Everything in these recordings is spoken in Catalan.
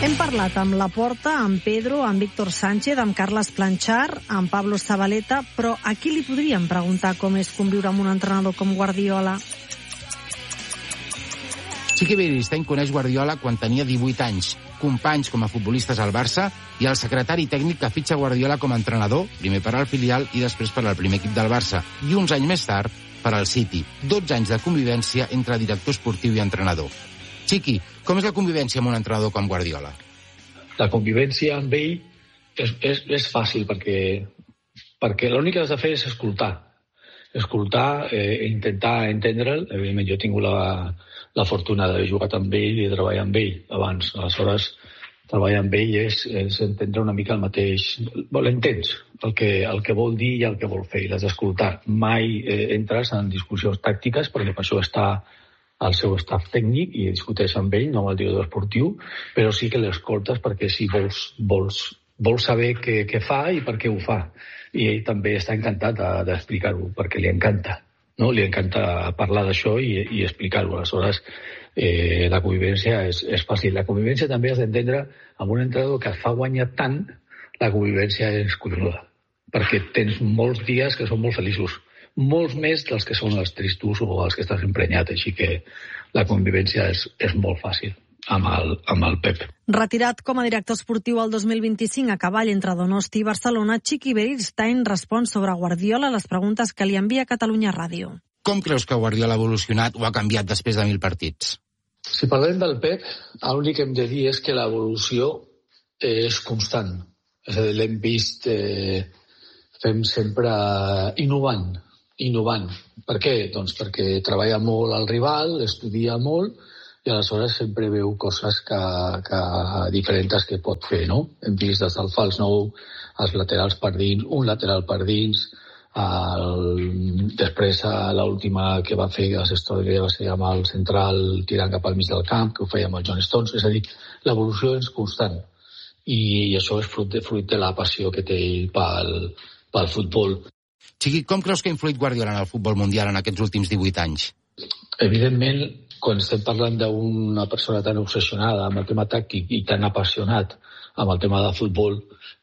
Hem parlat amb Laporta, amb Pedro, amb Víctor Sánchez, amb Carles Planchar, amb Pablo Zabaleta, però a qui li podríem preguntar com és conviure amb un entrenador com Guardiola? Chiqui Beristain coneix Guardiola quan tenia 18 anys, companys com a futbolistes al Barça i el secretari tècnic que fitxa Guardiola com a entrenador, primer per al filial i després per al primer equip del Barça, i uns anys més tard per al City. 12 anys de convivència entre director esportiu i entrenador. Chiqui, com és la convivència amb un entrenador com Guardiola? La convivència amb ell és fàcil perquè l'únic que has de fer és escoltar i intentar entendre'l. Evidentment, jo he tingut la fortuna d'haver jugat amb ell i de treballar amb ell abans. Aleshores, treballar amb ell és entendre una mica el mateix. L'entens, el que vol dir i el que vol fer, i l'has d'escoltar. Mai entres en discussions tàctiques, perquè per això està al seu staff tècnic i discuteix amb ell, no amb el director esportiu, però sí que l'escoltes perquè si vols saber què fa i per què ho fa. I ell també està encantat d'explicar-ho, perquè li encanta. No? Li encanta parlar d'això i explicar-ho. Aleshores, la convivència és fàcil. La convivència també has d'entendre amb un entrenador que et fa guanyar tant, la convivència és collonuda, perquè tens molts dies que són molt feliços, molts més dels que són els tristos o els que estàs emprenyat, així que la convivència és molt fàcil amb el Pep. Retirat com a director esportiu el 2025 a cavall entre Donosti i Barcelona, Chiqui Beristain respon sobre Guardiola a les preguntes que li envia Catalunya Ràdio. Com creus que Guardiola ha evolucionat o ha canviat després de 1000 partits? Si parlem del Pep, l'únic que hem de dir és que l'evolució és constant. És a dir, l'hem vist fem sempre innovant. Per què? Doncs perquè treballa molt al rival, estudia molt i aleshores sempre veu coses diferents que pot fer, no? Hem vist des del fals nou, els laterals per dins, un lateral per dins, després l'última que va fer a l'història va ser amb el central tirant cap al mig del camp, que ho feia amb el John Stones. És a dir, l'evolució és constant i això és fruit de la passió que té ell pel futbol. Chiqui, com creus que ha influït Guardiola en el futbol mundial en aquests últims 18 anys? Evidentment, quan estem parlant d'una persona tan obsessionada amb el tema tàctic i tan apassionat amb el tema de futbol,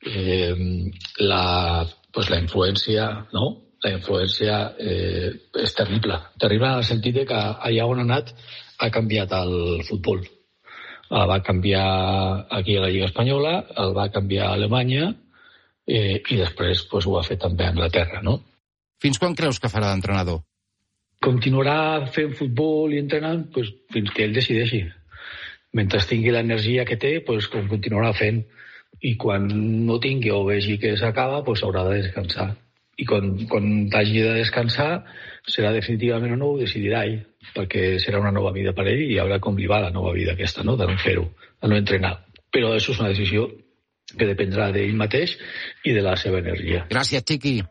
la influència, no? La influència és terrible. Terrible en el sentit que allà on ha anat ha canviat el futbol. El va canviar aquí a la Lliga Espanyola, el va canviar a Alemanya i després ho ha fet també a Anglaterra, no? Fins quan creus que farà d'entrenador? Continuarà fent futbol i entrenant fins que ell decideixi. Mentre tingui l'energia que té, com continuarà fent. I quan no tingui o vegi que s'acaba, haurà de descansar. I quan hagi de descansar, serà definitivament o no, ho decidirà ell, perquè serà una nova vida per ell i veurà com li va la nova vida aquesta, no? De no fer-ho, de no entrenar. Però això és una decisió que dependrà d'ell mateix i de la seva energia. Gràcies, Chiqui.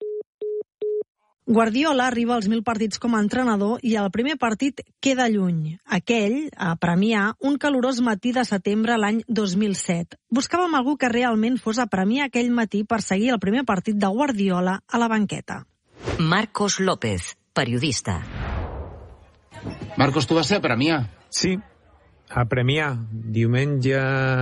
Guardiola arriba als 1000 partits com a entrenador i el primer partit queda lluny. Aquell, a Premià, un calorós matí de setembre l'any 2007. Buscàvem algú que realment fos a Premià aquell matí per seguir el primer partit de Guardiola a la banqueta. Marcos López, periodista. Marcos, tu vas ser a Premià? Sí, a Premià, diumenge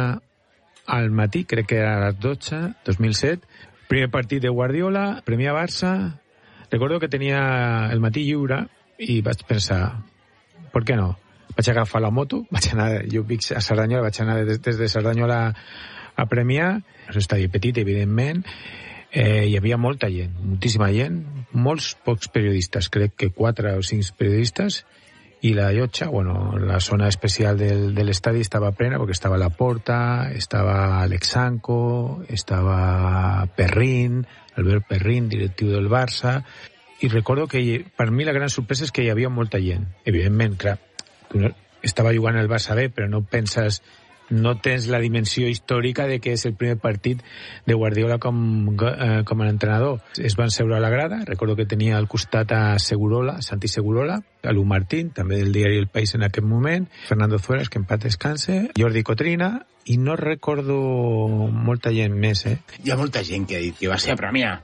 al matí, crec que era a les 12, 2007. Primer partit de Guardiola, Premià-Barça. Recordo que tenia el matí lliure i vaig pensar, per què no? Vaig agafar la moto, vaig anar, jo vic a Cerdanyola, vaig anar des de Cerdanyola a Premià, és un estadi petit, evidentment, hi havia molta gent, moltíssima gent, molts pocs periodistes, crec que 4 o 5 periodistes, i la llotja, la zona especial de l'estadi estava plena, perquè estava Laporta, estava Alexanco, estava Perrin, Albert Perrin, directiu del Barça, i recordo que per mi la gran sorpresa és que hi havia molta gent. Evidentment, clar, estava jugant el Barça bé, però no penses, no tens la dimensió històrica de que és el primer partit de Guardiola com a entrenador. Es van seure a la grada, recordo que tenia al costat a Segurola, Santi Segurola, a Lu Martín, també del diari El País en aquest moment, Fernando Zueras, que en paz descanse, Jordi Cotrina, i no recordo molta gent més, Hi ha molta gent que ha dit que va ser a Premià.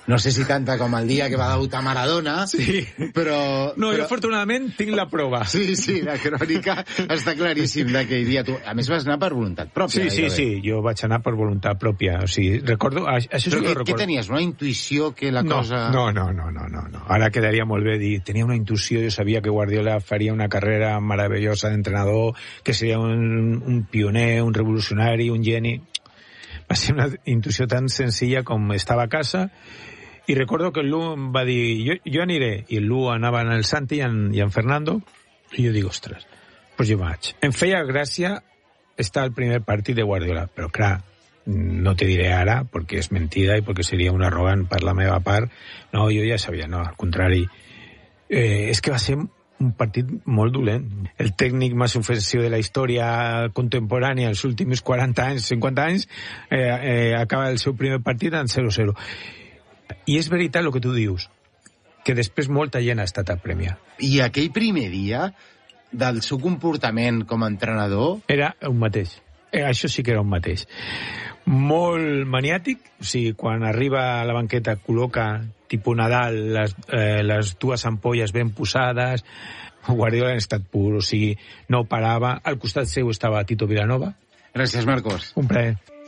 No sé si tanta com el dia que va debutar Maradona, sí. però... No, jo afortunadament tinc la prova. Sí, la crònica està claríssim d'aquell dia. Tu, a més, vas anar per voluntat pròpia. Sí, jo vaig anar per voluntat pròpia. O sigui, recordo... Això sí que ho recordo. Què tenies, una intuïció que la cosa... No. Ara quedaria molt bé dir, tenia una intuïció, jo sabia que Guardiola faria una carrera meravellosa d'entrenador, que seria un pioner, un revolucionari, un geni. Va ser una intuïció tan senzilla com estava a casa, i recordo que el Lu em va dir, jo aniré, i el Lu anava en el Santi i en Fernando, i jo dic, ostres, doncs jo vaig. Em feia gràcia estar al primer partit de Guardiola, però clar, no te diré ara, perquè és mentida i perquè seria un arrogant per la meva part. No, jo ja sabia, no, al contrari. És que va ser un partit molt dolent. El tècnic més ofensiu de la història contemporània, els últims 40 anys, 50 anys, acaba el seu primer partit en 0-0. I és veritat el que tu dius, que després molta gent ha estat a premiar. I aquell primer dia, del seu comportament com a entrenador... Era un mateix. Això sí que era un mateix. Molt maniàtic, o sigui, quan arriba a la banqueta col·loca, tipus Nadal, les dues ampolles ben posades, Guardiola en estat pur, o sigui, no parava. Al costat seu estava Tito Vilanova. Gràcies, Marcos. Un plaer.